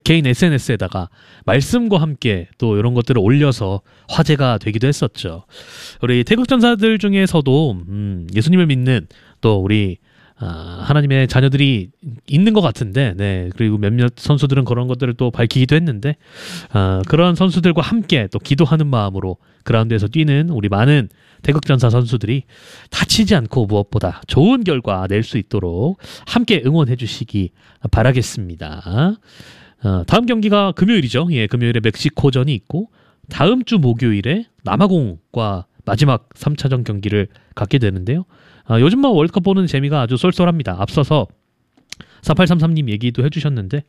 개인 SNS에다가 말씀과 함께 또 이런 것들을 올려서 화제가 되기도 했었죠. 우리 태극전사들 중에서도 예수님을 믿는 또 우리 하나님의 자녀들이 있는 것 같은데, 네, 그리고 몇몇 선수들은 그런 것들을 또 밝히기도 했는데, 그런 선수들과 함께 또 기도하는 마음으로 그라운드에서 뛰는 우리 많은 태극전사 선수들이 다치지 않고 무엇보다 좋은 결과 낼 수 있도록 함께 응원해 주시기 바라겠습니다. 다음 경기가 금요일이죠. 예, 금요일에 멕시코전이 있고 다음 주 목요일에 남아공과 마지막 3차전 경기를 갖게 되는데요. 요즘 월드컵 보는 재미가 아주 쏠쏠합니다. 앞서서 4833님 얘기도 해주셨는데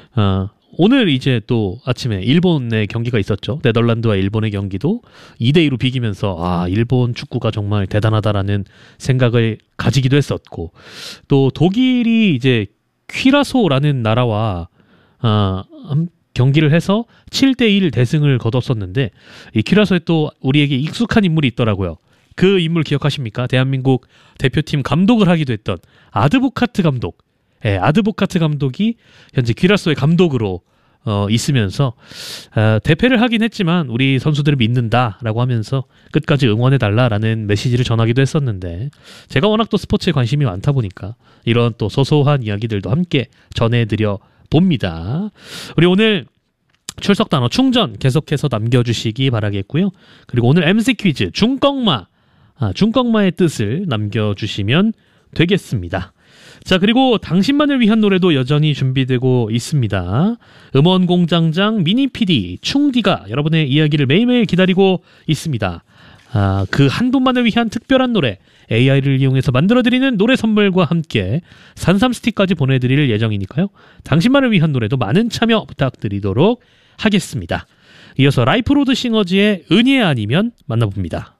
오늘 이제 또 아침에 일본의 경기가 있었죠. 네덜란드와 일본의 경기도 2대2로 비기면서 일본 축구가 정말 대단하다라는 생각을 가지기도 했었고, 또 독일이 이제 퀴라소라는 나라와 경기를 해서 7대1 대승을 거뒀었는데, 이 퀴라소에 또 우리에게 익숙한 인물이 있더라고요. 그 인물 기억하십니까? 대한민국 대표팀 감독을 하기도 했던 아드보카트 감독. 예, 아드보카트 감독이 현재 퀴라소의 감독으로 있으면서 대패를 하긴 했지만 우리 선수들을 믿는다라고 하면서 끝까지 응원해달라라는 메시지를 전하기도 했었는데, 제가 워낙 또 스포츠에 관심이 많다 보니까 이런 또 소소한 이야기들도 함께 전해드려 봅니다. 우리 오늘 출석 단어 충전 계속해서 남겨주시기 바라겠고요. 그리고 오늘 MC 퀴즈 중꺽마의 뜻을 남겨주시면 되겠습니다. 자, 그리고 당신만을 위한 노래도 여전히 준비되고 있습니다. 음원공장장 미니PD 충디가 여러분의 이야기를 매일매일 기다리고 있습니다. 그 한 분만을 위한 특별한 노래, AI를 이용해서 만들어드리는 노래 선물과 함께 산삼 스틱까지 보내드릴 예정이니까요. 당신만을 위한 노래도 많은 참여 부탁드리도록 하겠습니다. 이어서 라이프로드 싱어즈의 은혜 아니면 만나봅니다.